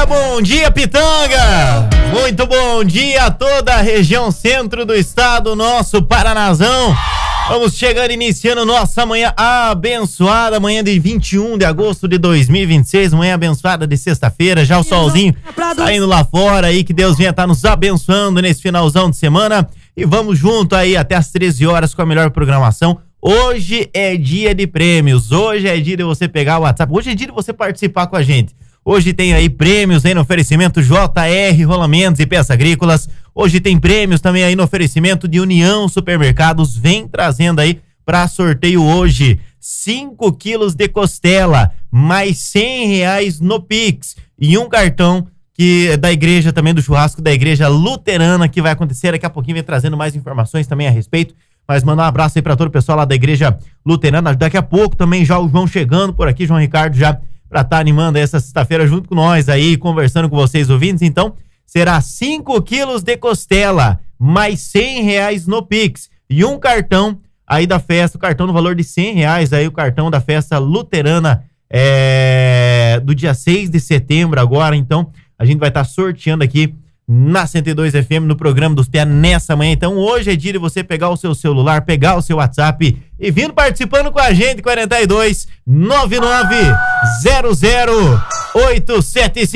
bom dia, Pitanga! Muito bom dia a toda a região centro do estado, nosso Paranazão. Vamos chegando, iniciando nossa manhã abençoada, manhã de 21 de agosto de 2026, manhã abençoada de sexta-feira, já o solzinho saindo lá fora aí, que Deus venha estar nos abençoando nesse finalzão de semana. E vamos junto aí até as 13 horas com a melhor programação. Hoje é dia de prêmios, hoje é dia de você pegar o WhatsApp, hoje é dia de você participar com a gente. Hoje tem aí prêmios aí no oferecimento JR Rolamentos e Peças Agrícolas. Hoje tem prêmios também aí no oferecimento de União Supermercados. Vem trazendo aí para sorteio hoje 5 quilos de costela, mais R$100 no Pix e um cartão que é da igreja também, do churrasco da igreja luterana, que vai acontecer daqui a pouquinho, vem trazendo mais informações também a respeito. Mas mandar um abraço aí para todo o pessoal lá da igreja luterana. Daqui a pouco também já o João chegando por aqui, João Ricardo já para estar animando essa sexta-feira junto com nós aí, conversando com vocês ouvintes. Então, será 5 quilos de costela, mais R$100 no Pix e um cartão aí da festa, o cartão no valor de R$100 aí, o cartão da festa luterana do dia 6 de setembro agora. Então, a gente vai estar sorteando aqui na 102 FM, no programa dos Pia nessa manhã. Então, hoje é dia de você pegar o seu celular, pegar o seu WhatsApp e vindo participando com a gente, 42 99 00 875.